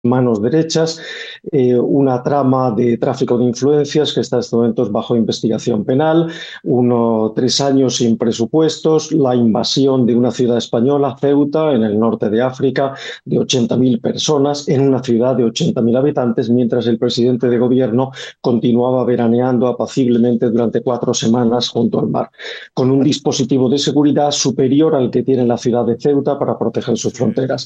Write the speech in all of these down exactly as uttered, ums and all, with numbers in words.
manos derechas, eh, una trama de tráfico de influencias que está en estos momentos bajo investigación penal, uno, tres años sin presupuestos, la invasión de una ciudad española, Ceuta, en el norte de África, de ochenta mil personas, en una ciudad de ochenta mil habitantes, mientras el presidente de gobierno continuaba veraneando apaciblemente durante cuatro semanas junto al mar, con un dispositivo de seguridad superior al que tiene la ciudad de Ceuta para proteger sus fronteras.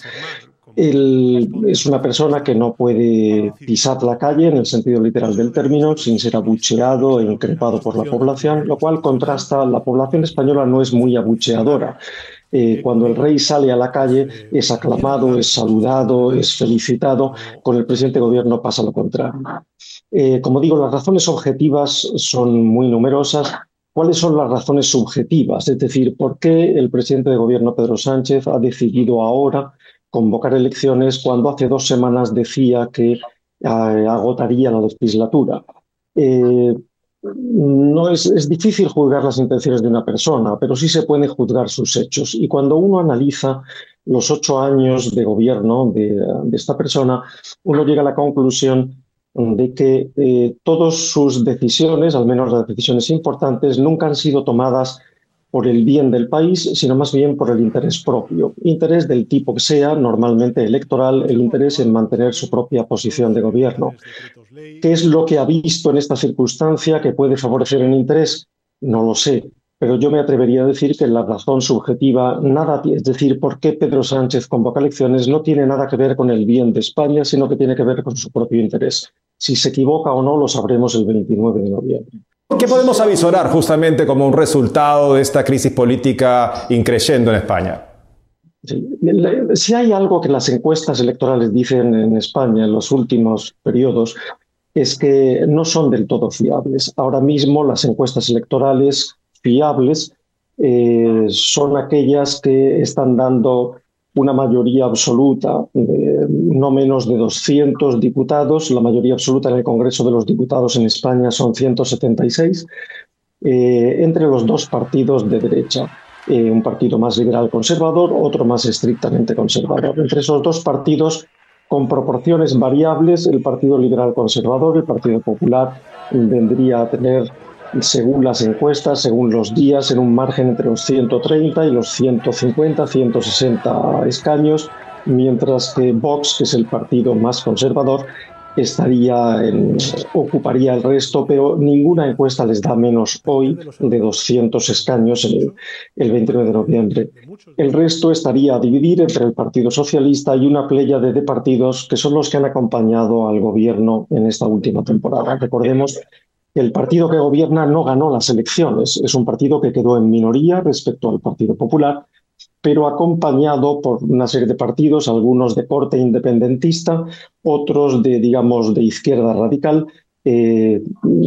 Él es una persona que no puede pisar la calle en el sentido literal del término sin ser abucheado e increpado por la población, lo cual contrasta. La población española no es muy abucheadora. Eh, cuando el rey sale a la calle es aclamado, es saludado, es felicitado. Con el presidente de gobierno pasa lo contrario. Eh, como digo, las razones objetivas son muy numerosas. ¿Cuáles son las razones subjetivas? Es decir, ¿por qué el presidente de gobierno, Pedro Sánchez, ha decidido ahora convocar elecciones cuando hace dos semanas decía que eh, agotaría la legislatura? Eh, no es, es difícil juzgar las intenciones de una persona, pero sí se pueden juzgar sus hechos. Y cuando uno analiza los ocho años de gobierno de, de esta persona, uno llega a la conclusión de que eh, todas sus decisiones, al menos las decisiones importantes, nunca han sido tomadas por el bien del país, sino más bien por el interés propio. Interés del tipo que sea, normalmente electoral, el interés en mantener su propia posición de gobierno. ¿Qué es lo que ha visto en esta circunstancia que puede favorecer el interés? No lo sé, pero yo me atrevería a decir que la razón subjetiva, nada, es decir, por qué Pedro Sánchez convoca elecciones, no tiene nada que ver con el bien de España, sino que tiene que ver con su propio interés. Si se equivoca o no, lo sabremos el veintinueve de noviembre. ¿Qué podemos avisorar justamente como un resultado de esta crisis política increyendo en España? Sí. Si hay algo que las encuestas electorales dicen en España en los últimos periodos, es que no son del todo fiables. Ahora mismo las encuestas electorales fiables eh, son aquellas que están dando una mayoría absoluta, de no menos de doscientos diputados. La mayoría absoluta en el Congreso de los Diputados en España son ciento setenta y seis, eh, entre los dos partidos de derecha. Eh, un partido más liberal conservador, otro más estrictamente conservador. Entre esos dos partidos, con proporciones variables, el Partido Liberal Conservador, el Partido Popular, vendría a tener, según las encuestas, según los días, en un margen entre los ciento treinta y los ciento cincuenta, ciento sesenta escaños, mientras que Vox, que es el partido más conservador, estaría en, ocuparía el resto, pero ninguna encuesta les da menos hoy de doscientos escaños el, el veintinueve de noviembre. El resto estaría a dividir entre el Partido Socialista y una pléyade de partidos que son los que han acompañado al gobierno en esta última temporada. Recordemos que el partido que gobierna no ganó las elecciones, es un partido que quedó en minoría respecto al Partido Popular, pero acompañado por una serie de partidos, algunos de corte independentista, otros de, digamos, de izquierda radical, eh,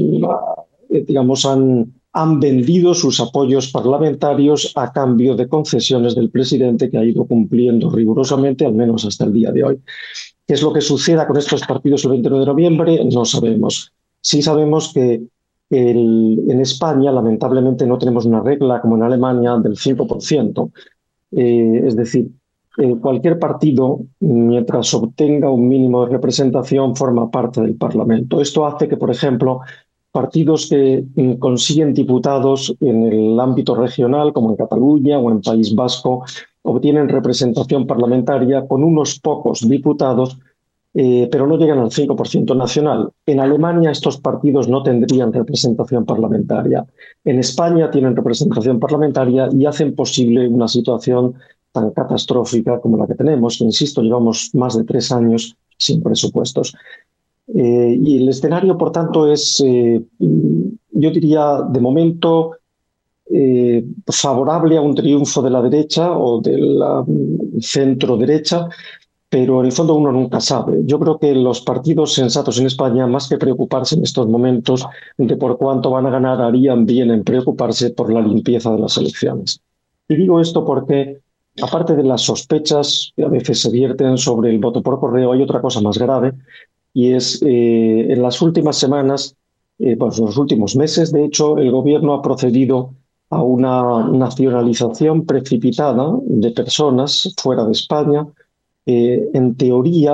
digamos, han, han vendido sus apoyos parlamentarios a cambio de concesiones del presidente, que ha ido cumpliendo rigurosamente, al menos hasta el día de hoy. ¿Qué es lo que suceda con estos partidos el veintinueve de noviembre? No sabemos. Sí sabemos que el, en España, lamentablemente, no tenemos una regla como en Alemania del cinco por ciento. Eh, es decir, eh, cualquier partido, mientras obtenga un mínimo de representación, forma parte del Parlamento. Esto hace que, por ejemplo, partidos que mm, consiguen diputados en el ámbito regional, como en Cataluña o en País Vasco, obtienen representación parlamentaria con unos pocos diputados, eh, pero no llegan al cinco por ciento nacional. En Alemania estos partidos no tendrían representación parlamentaria. En España tienen representación parlamentaria y hacen posible una situación tan catastrófica como la que tenemos, que, insisto, llevamos más de tres años sin presupuestos. Eh, y el escenario, por tanto, es, eh, yo diría, de momento, eh, favorable a un triunfo de la derecha o de la centro-derecha, pero en el fondo uno nunca sabe. Yo creo que los partidos sensatos en España, más que preocuparse en estos momentos de por cuánto van a ganar, harían bien en preocuparse por la limpieza de las elecciones. Y digo esto porque, aparte de las sospechas que a veces se vierten sobre el voto por correo, hay otra cosa más grave, y es eh, en las últimas semanas, eh, pues en los últimos meses, de hecho, el gobierno ha procedido a una nacionalización precipitada de personas fuera de España, Eh, en teoría,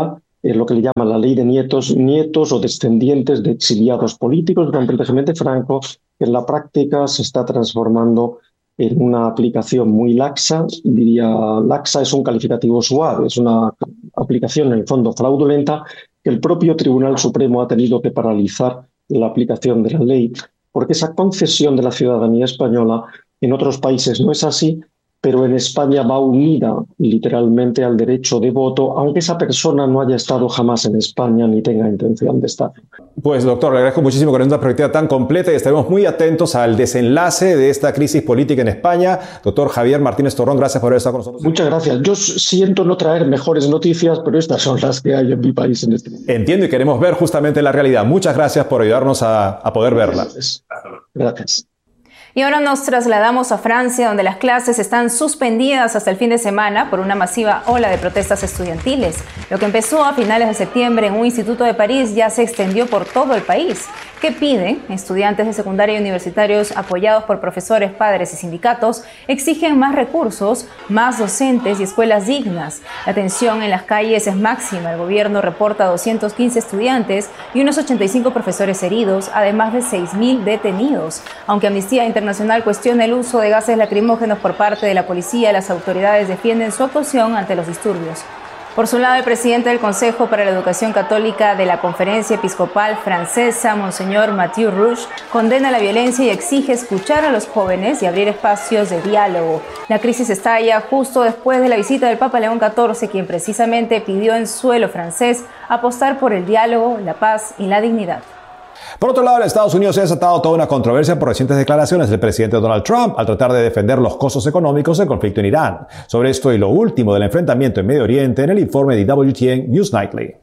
eh, lo que le llaman la ley de nietos, nietos o descendientes de exiliados políticos durante el régimen de Franco, que en la práctica se está transformando en una aplicación muy laxa. Diría, laxa es un calificativo suave, es una aplicación en el fondo fraudulenta que el propio Tribunal Supremo ha tenido que paralizar la aplicación de la ley, porque esa concesión de la ciudadanía española en otros países no es así, pero en España va unida literalmente al derecho de voto, aunque esa persona no haya estado jamás en España ni tenga intención de estar. Pues doctor, le agradezco muchísimo que nos dé una perspectiva tan completa y estaremos muy atentos al desenlace de esta crisis política en España. Doctor Javier Martínez Torrón, gracias por haber estado con nosotros. Muchas gracias. Yo siento no traer mejores noticias, pero estas son las que hay en mi país en este momento. Entiendo y queremos ver justamente la realidad. Muchas gracias por ayudarnos a, a poder verla. Gracias. Gracias. Y ahora nos trasladamos a Francia, donde las clases están suspendidas hasta el fin de semana por una masiva ola de protestas estudiantiles. Lo que empezó a finales de septiembre en un instituto de París ya se extendió por todo el país. ¿Qué piden? Estudiantes de secundaria y universitarios, apoyados por profesores, padres y sindicatos, exigen más recursos, más docentes y escuelas dignas. La tensión en las calles es máxima. El gobierno reporta doscientos quince estudiantes y unos ochenta y cinco profesores heridos, además de seis mil detenidos. Aunque Amnistía Internacional cuestiona el uso de gases lacrimógenos por parte de la policía, las autoridades defienden su actuación ante los disturbios. Por su lado, el presidente del Consejo para la Educación Católica de la Conferencia Episcopal Francesa, Monseñor Mathieu Rouge, condena la violencia y exige escuchar a los jóvenes y abrir espacios de diálogo. La crisis estalla justo después de la visita del Papa León catorce, quien precisamente pidió en suelo francés apostar por el diálogo, la paz y la dignidad. Por otro lado, en Estados Unidos se ha desatado toda una controversia por recientes declaraciones del presidente Donald Trump al tratar de defender los costos económicos del conflicto en Irán. Sobre esto y lo último del enfrentamiento en Medio Oriente en el informe de W T N News Nightly.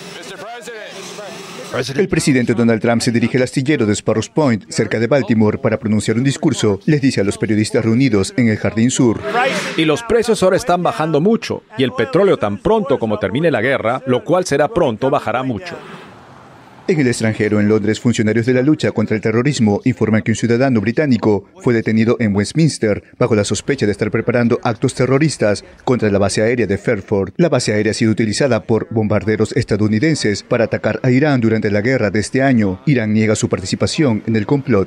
El presidente Donald Trump se dirige al astillero de Sparrows Point, cerca de Baltimore, para pronunciar un discurso. Les dice a los periodistas reunidos en el Jardín Sur. Y los precios ahora están bajando mucho, y el petróleo tan pronto como termine la guerra, lo cual será pronto, bajará mucho. En el extranjero, en Londres, funcionarios de la lucha contra el terrorismo informan que un ciudadano británico fue detenido en Westminster bajo la sospecha de estar preparando actos terroristas contra la base aérea de Fairford. La base aérea ha sido utilizada por bombarderos estadounidenses para atacar a Irán durante la guerra de este año. Irán niega su participación en el complot.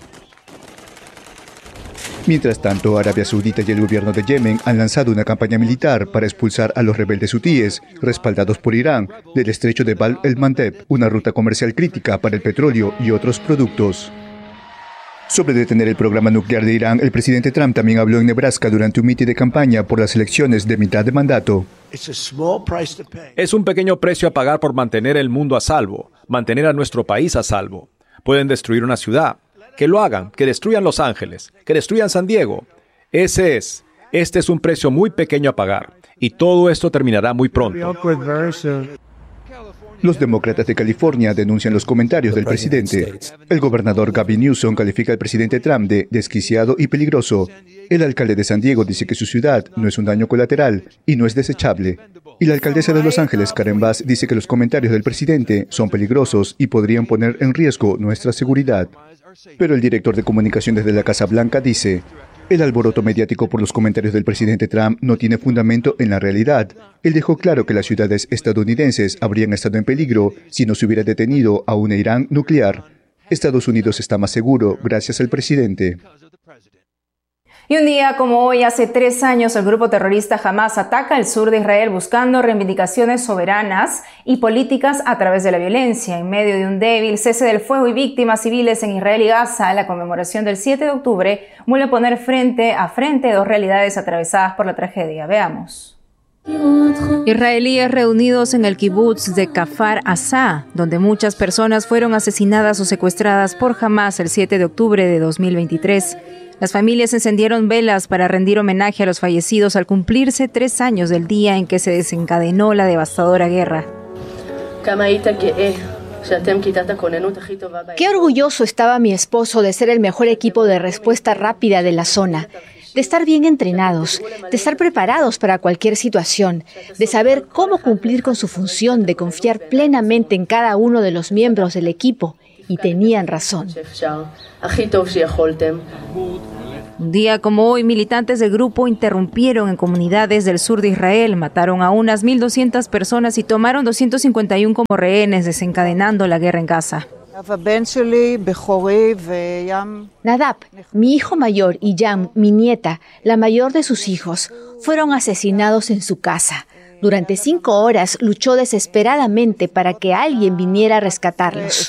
Mientras tanto, Arabia Saudita y el gobierno de Yemen han lanzado una campaña militar para expulsar a los rebeldes hutíes, respaldados por Irán, del estrecho de Bab el-Mandeb, una ruta comercial crítica para el petróleo y otros productos. Sobre detener el programa nuclear de Irán, el presidente Trump también habló en Nebraska durante un mitin de campaña por las elecciones de mitad de mandato. Es un pequeño precio a pagar por mantener el mundo a salvo, mantener a nuestro país a salvo. Pueden destruir una ciudad. Que lo hagan, que destruyan Los Ángeles, que destruyan San Diego. Ese es, este es un precio muy pequeño a pagar, y todo esto terminará muy pronto. Los demócratas de California denuncian los comentarios del presidente. El gobernador Gavin Newsom califica al presidente Trump de desquiciado y peligroso. El alcalde de San Diego dice que su ciudad no es un daño colateral y no es desechable. Y la alcaldesa de Los Ángeles, Karen Bass, dice que los comentarios del presidente son peligrosos y podrían poner en riesgo nuestra seguridad. Pero el director de comunicaciones de la Casa Blanca dice: el alboroto mediático por los comentarios del presidente Trump no tiene fundamento en la realidad. Él dejó claro que las ciudades estadounidenses habrían estado en peligro si no se hubiera detenido a un Irán nuclear. Estados Unidos está más seguro gracias al presidente. Y un día como hoy, hace tres años, el grupo terrorista Hamás ataca el sur de Israel buscando reivindicaciones soberanas y políticas a través de la violencia. En medio de un débil cese del fuego y víctimas civiles en Israel y Gaza, la conmemoración del siete de octubre vuelve a poner frente a frente dos realidades atravesadas por la tragedia. Veamos. Israelíes reunidos en el kibutz de Kfar Aza, donde muchas personas fueron asesinadas o secuestradas por Hamás el siete de octubre de dos mil veintitrés. Las familias encendieron velas para rendir homenaje a los fallecidos al cumplirse tres años del día en que se desencadenó la devastadora guerra. Qué orgulloso estaba mi esposo de ser el mejor equipo de respuesta rápida de la zona, de estar bien entrenados, de estar preparados para cualquier situación, de saber cómo cumplir con su función, de confiar plenamente en cada uno de los miembros del equipo. Y tenían razón. Un día como hoy, militantes del grupo interrumpieron en comunidades del sur de Israel, mataron a unas mil doscientas personas y tomaron doscientos cincuenta y uno como rehenes, desencadenando la guerra en Gaza. Nadab, mi hijo mayor, y Yam, mi nieta, la mayor de sus hijos, fueron asesinados en su casa. Durante cinco horas luchó desesperadamente para que alguien viniera a rescatarlos.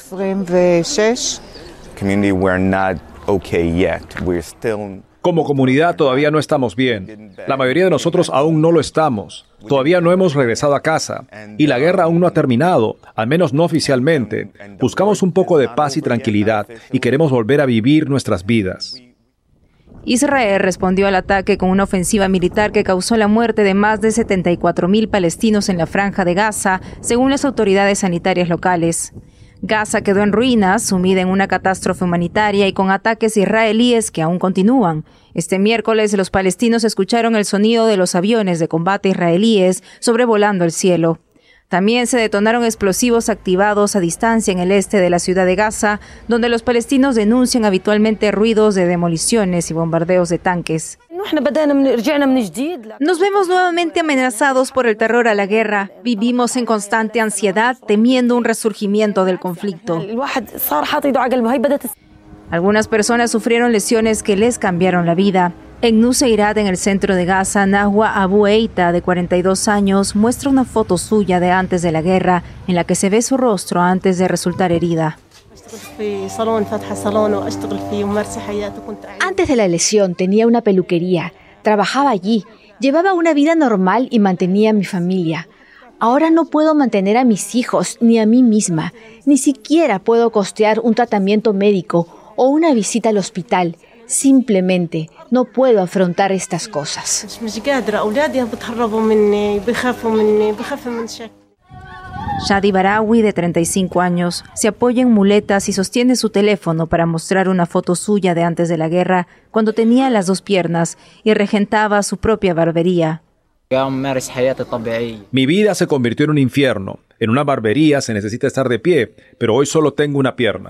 Como comunidad todavía no estamos bien. La mayoría de nosotros aún no lo estamos. Todavía no hemos regresado a casa. Y la guerra aún no ha terminado, al menos no oficialmente. Buscamos un poco de paz y tranquilidad y queremos volver a vivir nuestras vidas. Israel respondió al ataque con una ofensiva militar que causó la muerte de más de setenta y cuatro mil palestinos en la franja de Gaza, según las autoridades sanitarias locales. Gaza quedó en ruinas, sumida en una catástrofe humanitaria y con ataques israelíes que aún continúan. Este miércoles, los palestinos escucharon el sonido de los aviones de combate israelíes sobrevolando el cielo. También se detonaron explosivos activados a distancia en el este de la ciudad de Gaza, donde los palestinos denuncian habitualmente ruidos de demoliciones y bombardeos de tanques. Nos vemos nuevamente amenazados por el terror a la guerra. Vivimos en constante ansiedad, temiendo un resurgimiento del conflicto. Algunas personas sufrieron lesiones que les cambiaron la vida. En Nuseirat, en el centro de Gaza, Nahua Abu Eita, de cuarenta y dos años, muestra una foto suya de antes de la guerra, en la que se ve su rostro antes de resultar herida. Antes de la lesión tenía una peluquería, trabajaba allí, llevaba una vida normal y mantenía a mi familia. Ahora no puedo mantener a mis hijos ni a mí misma, ni siquiera puedo costear un tratamiento médico o una visita al hospital. Simplemente no puedo afrontar estas cosas. Shadi Barawi, de treinta y cinco años, se apoya en muletas y sostiene su teléfono para mostrar una foto suya de antes de la guerra, cuando tenía las dos piernas y regentaba su propia barbería. Mi vida se convirtió en un infierno. En una barbería se necesita estar de pie, pero hoy solo tengo una pierna.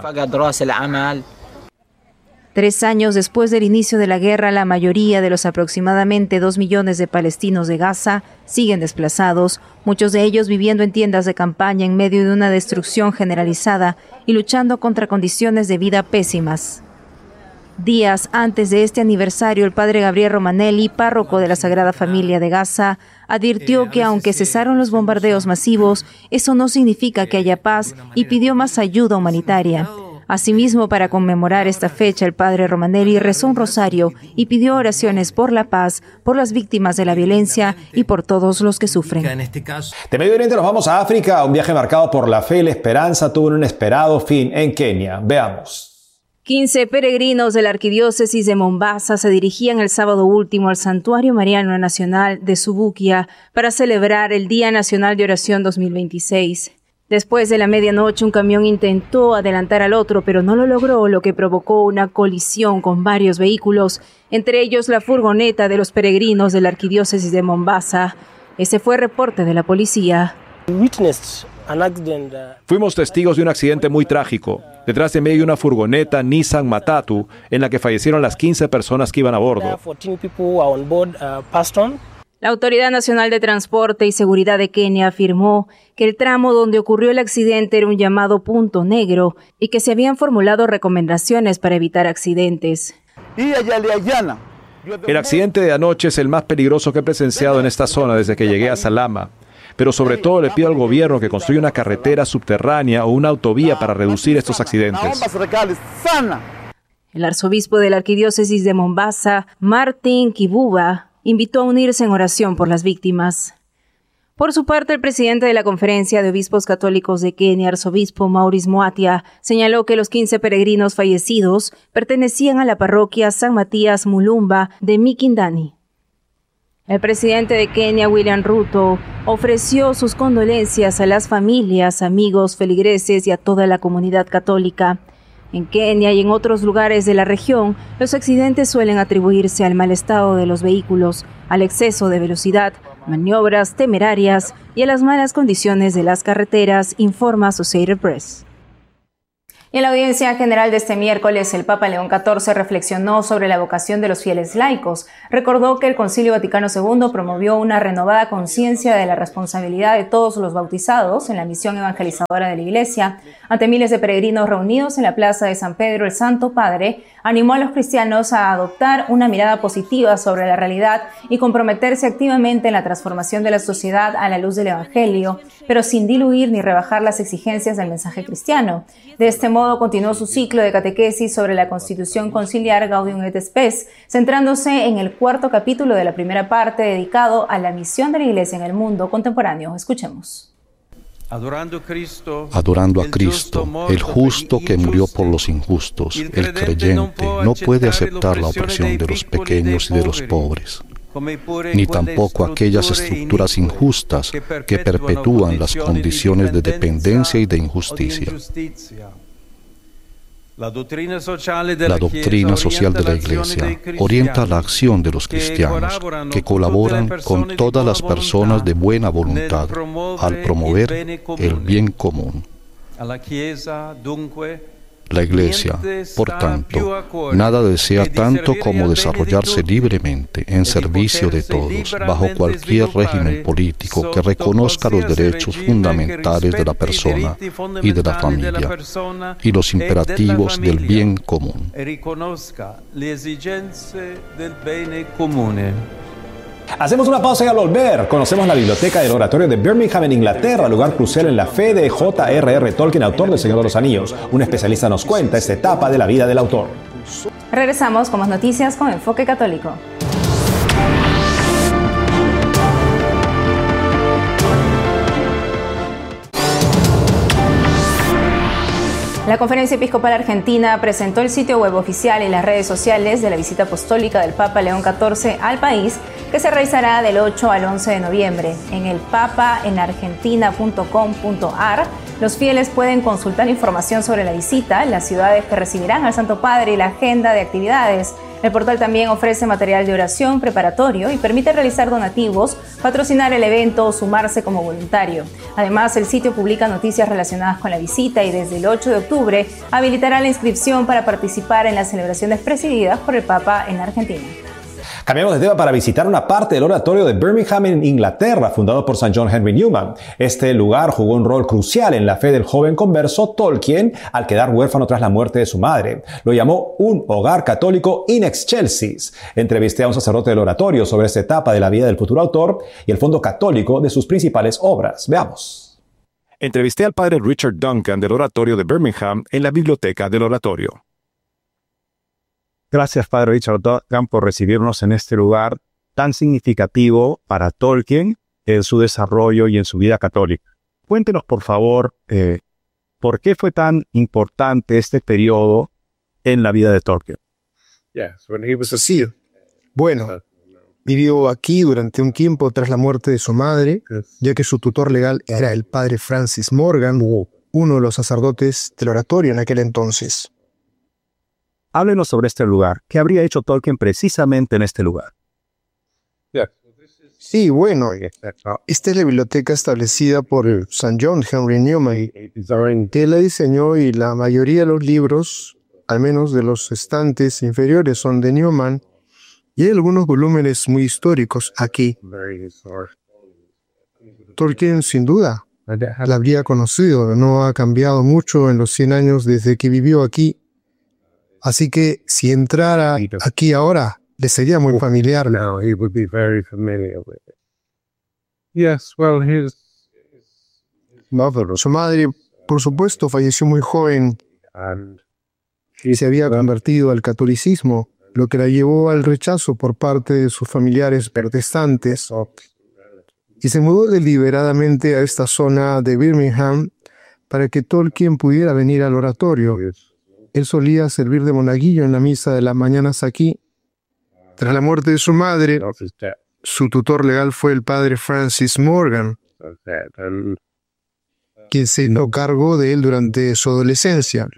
Tres años después del inicio de la guerra, la mayoría de los aproximadamente dos millones de palestinos de Gaza siguen desplazados, muchos de ellos viviendo en tiendas de campaña en medio de una destrucción generalizada y luchando contra condiciones de vida pésimas. Días antes de este aniversario, el padre Gabriel Romanelli, párroco de la Sagrada Familia de Gaza, advirtió que aunque cesaron los bombardeos masivos, eso no significa que haya paz y pidió más ayuda humanitaria. Asimismo, para conmemorar esta fecha, el padre Romanelli rezó un rosario y pidió oraciones por la paz, por las víctimas de la violencia y por todos los que sufren. De Medio Oriente nos vamos a África. Un viaje marcado por la fe y la esperanza tuvo un inesperado fin en Kenia. Veamos. quince peregrinos de la arquidiócesis de Mombasa se dirigían el sábado último al Santuario Mariano Nacional de Subukia para celebrar el Día Nacional de Oración dos mil veintiséis. Después de la medianoche, un camión intentó adelantar al otro, pero no lo logró, lo que provocó una colisión con varios vehículos, entre ellos la furgoneta de los peregrinos de la arquidiócesis de Mombasa. Ese fue el reporte de la policía. Fuimos testigos de un accidente muy trágico. Detrás de mí hay una furgoneta Nissan Matatu en la que fallecieron las quince personas que iban a bordo. La Autoridad Nacional de Transporte y Seguridad de Kenia afirmó que el tramo donde ocurrió el accidente era un llamado punto negro y que se habían formulado recomendaciones para evitar accidentes. El accidente de anoche es el más peligroso que he presenciado en esta zona desde que llegué a Salama. Pero sobre todo le pido al gobierno que construya una carretera subterránea o una autovía para reducir estos accidentes. El arzobispo de la arquidiócesis de Mombasa, Martin Kibuba, invitó a unirse en oración por las víctimas. Por su parte, el presidente de la Conferencia de Obispos Católicos de Kenia, arzobispo Maurice Moatia, señaló que los quince peregrinos fallecidos pertenecían a la parroquia San Matías Mulumba de Mikindani. El presidente de Kenia, William Ruto, ofreció sus condolencias a las familias, amigos, feligreses y a toda la comunidad católica. En Kenia y en otros lugares de la región, los accidentes suelen atribuirse al mal estado de los vehículos, al exceso de velocidad, maniobras temerarias y a las malas condiciones de las carreteras, informa Associated Press. Y en la audiencia general de este miércoles, el Papa León catorce reflexionó sobre la vocación de los fieles laicos. Recordó que el Concilio Vaticano segundo promovió una renovada conciencia de la responsabilidad de todos los bautizados en la misión evangelizadora de la Iglesia. Ante miles de peregrinos reunidos en la plaza de San Pedro, el Santo Padre animó a los cristianos a adoptar una mirada positiva sobre la realidad y comprometerse activamente en la transformación de la sociedad a la luz del Evangelio, pero sin diluir ni rebajar las exigencias del mensaje cristiano. De este modo, continuó su ciclo de catequesis sobre la Constitución Conciliar Gaudium et Spes, centrándose en el cuarto capítulo de la primera parte dedicado a la misión de la Iglesia en el mundo contemporáneo. Escuchemos. Adorando a Cristo, el justo que murió por los injustos, el creyente no puede aceptar la opresión de los pequeños y de los pobres, ni tampoco aquellas estructuras injustas que perpetúan las condiciones de dependencia y de injusticia. La doctrina social de la Iglesia orienta la acción de los cristianos que colaboran con todas las personas de buena voluntad al promover el bien común. La Iglesia, por tanto, nada desea tanto como desarrollarse libremente en servicio de todos, bajo cualquier régimen político que reconozca los derechos fundamentales de la persona y de la familia y los imperativos del bien común. Hacemos una pausa y al volver conocemos la biblioteca del Oratorio de Birmingham en Inglaterra, lugar crucial en la fe de J R R Tolkien, autor del Señor de los Anillos. Un especialista nos cuenta esta etapa de la vida del autor. Regresamos con más noticias con Enfoque Católico. La Conferencia Episcopal Argentina presentó el sitio web oficial y las redes sociales de la visita apostólica del Papa León catorce al país, que se realizará del ocho al once de noviembre. En el papa en argentina punto com punto a r, los fieles pueden consultar información sobre la visita, las ciudades que recibirán al Santo Padre y la agenda de actividades. El portal también ofrece material de oración preparatorio y permite realizar donativos, patrocinar el evento o sumarse como voluntario. Además, el sitio publica noticias relacionadas con la visita y desde el ocho de octubre habilitará la inscripción para participar en las celebraciones presididas por el Papa en Argentina. Cambiamos de tema para visitar una parte del oratorio de Birmingham en Inglaterra, fundado por San John Henry Newman. Este lugar jugó un rol crucial en la fe del joven converso Tolkien al quedar huérfano tras la muerte de su madre. Lo llamó un hogar católico in excelsis. Entrevisté a un sacerdote del oratorio sobre esta etapa de la vida del futuro autor y el fondo católico de sus principales obras. Veamos. Entrevisté al padre Richard Duncan del oratorio de Birmingham en la biblioteca del oratorio. Gracias, padre Richard Duncan, por recibirnos en este lugar tan significativo para Tolkien en su desarrollo y en su vida católica. Cuéntenos, por favor, eh, ¿por qué fue tan importante este periodo en la vida de Tolkien? Sí. Bueno, vivió aquí durante un tiempo tras la muerte de su madre, ya que su tutor legal era el padre Francis Morgan, uno de los sacerdotes del oratorio en aquel entonces. Háblenos sobre este lugar. ¿Qué habría hecho Tolkien precisamente en este lugar? Sí, bueno, esta es la biblioteca establecida por San John Henry Newman, que la diseñó, y la mayoría de los libros, al menos de los estantes inferiores, son de Newman, y hay algunos volúmenes muy históricos aquí. Tolkien, sin duda, la habría conocido, no ha cambiado mucho en los cien años desde que vivió aquí. Así que si entrara aquí ahora, le sería muy familiar. No, he would be very familiar with it. Yes, well, his mother, su madre, por supuesto, falleció muy joven y se había convertido al catolicismo, lo que la llevó al rechazo por parte de sus familiares protestantes, y se mudó deliberadamente a esta zona de Birmingham para que Tolkien pudiera venir al oratorio. Él solía servir de monaguillo en la misa de las mañanas aquí. Tras la muerte de su madre, su tutor legal fue el padre Francis Morgan, quien se hizo cargo de él durante su adolescencia.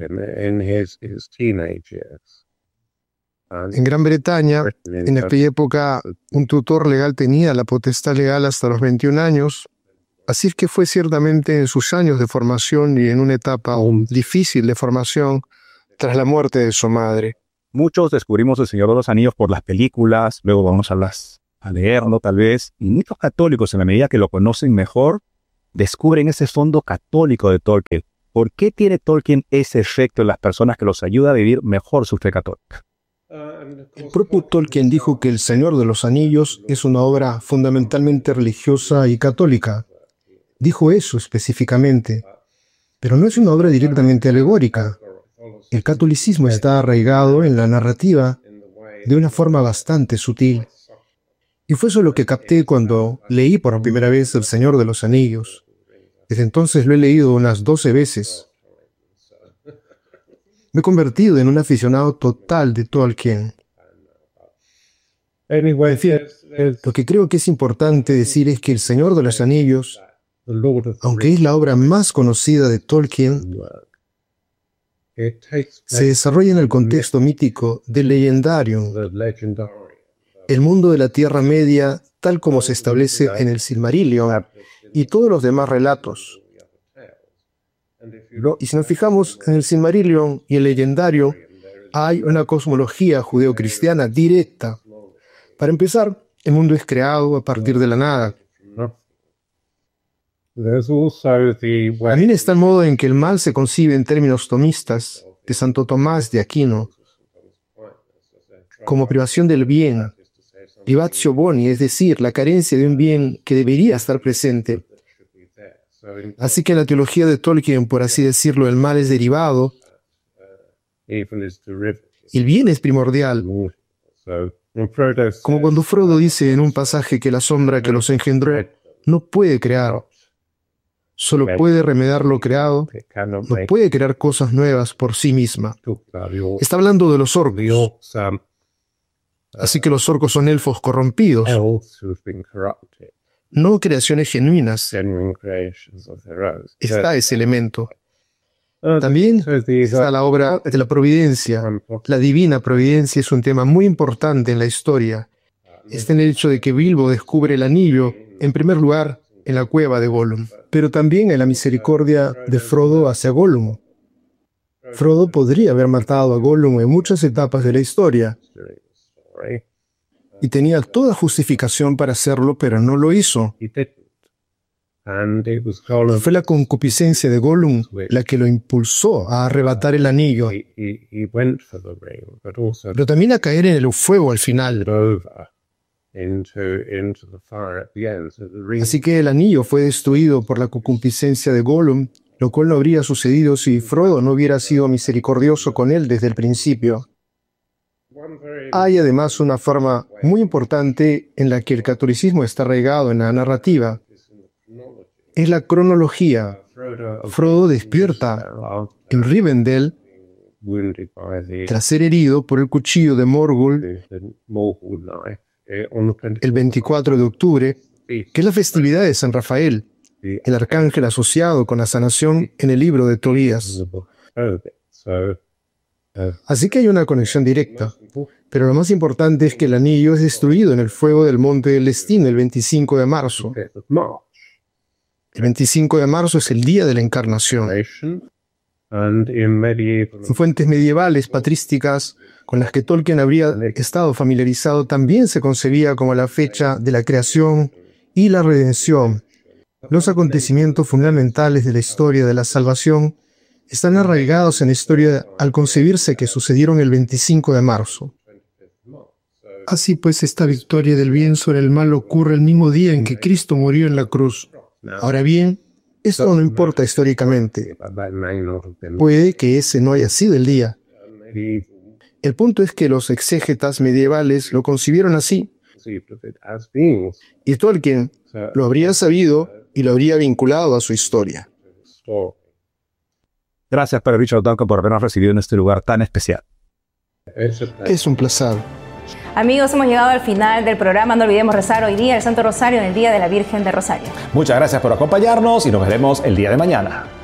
En Gran Bretaña, en aquella época, un tutor legal tenía la potestad legal hasta los veintiún años, Así es que fue ciertamente en sus años de formación y en una etapa difícil de formación tras la muerte de su madre. Muchos descubrimos El Señor de los Anillos por las películas, luego vamos a, las, a leerlo tal vez, y muchos católicos, en la medida que lo conocen mejor, descubren ese fondo católico de Tolkien. ¿Por qué tiene Tolkien ese efecto en las personas que los ayuda a vivir mejor su fe católica? El propio Tolkien dijo que El Señor de los Anillos es una obra fundamentalmente religiosa y católica. Dijo eso específicamente, pero no es una obra directamente alegórica. El catolicismo está arraigado en la narrativa de una forma bastante sutil. Y fue eso lo que capté cuando leí por primera vez El Señor de los Anillos. Desde entonces lo he leído unas doce veces. Me he convertido en un aficionado total de Tolkien. En fin, lo que creo que es importante decir es que El Señor de los Anillos, aunque es la obra más conocida de Tolkien, se desarrolla en el contexto mítico del Legendarium, el mundo de la Tierra Media tal como se establece en el Silmarillion y todos los demás relatos. Y si nos fijamos en el Silmarillion y el Legendario, hay una cosmología judeocristiana directa. Para empezar, el mundo es creado a partir de la nada. También está el modo en que el mal se concibe en términos tomistas de Santo Tomás de Aquino, como privación del bien, privatio boni, es decir, la carencia de un bien que debería estar presente. Así que en la teología de Tolkien, por así decirlo, el mal es derivado, el bien es primordial. Como cuando Frodo dice en un pasaje que la sombra que los engendró no puede crear, solo puede remediar lo creado, no puede crear cosas nuevas por sí misma. Está hablando de los orcos. Así que los orcos son elfos corrompidos, no creaciones genuinas. Está ese elemento. También está la obra de la providencia. La divina providencia es un tema muy importante en la historia. Está en el hecho de que Bilbo descubre el anillo, en primer lugar, en la cueva de Gollum, pero también en la misericordia de Frodo hacia Gollum. Frodo podría haber matado a Gollum en muchas etapas de la historia, y tenía toda justificación para hacerlo, pero no lo hizo. Fue la concupiscencia de Gollum la que lo impulsó a arrebatar el anillo, pero también a caer en el fuego al final. Así que el anillo fue destruido por la concupiscencia de Gollum, lo cual no habría sucedido si Frodo no hubiera sido misericordioso con él desde el principio. Hay además una forma muy importante en la que el catolicismo está arraigado en la narrativa. Es la cronología. Frodo despierta en Rivendell tras ser herido por el cuchillo de Morgul el veinticuatro de octubre, que es la festividad de San Rafael, el arcángel asociado con la sanación en el libro de Tobías. Así que hay una conexión directa. Pero lo más importante es que el anillo es destruido en el fuego del monte del destino el veinticinco de marzo. El veinticinco de marzo es el día de la encarnación. En fuentes medievales patrísticas con las que Tolkien habría estado familiarizado, también se concebía como la fecha de la creación y la redención. Los acontecimientos fundamentales de la historia de la salvación están arraigados en la historia al concebirse que sucedieron el veinticinco de marzo. Así pues, esta victoria del bien sobre el mal ocurre el mismo día en que Cristo murió en la cruz. Ahora bien, esto no importa históricamente. Puede que ese no haya sido el día. El punto es que los exégetas medievales lo concibieron así. Y Tolkien lo habría sabido y lo habría vinculado a su historia. Gracias, Padre Richard Duncan, por habernos recibido en este lugar tan especial. Es un placer. Amigos, hemos llegado al final del programa. No olvidemos rezar hoy día el Santo Rosario en el Día de la Virgen de Rosario. Muchas gracias por acompañarnos y nos veremos el día de mañana.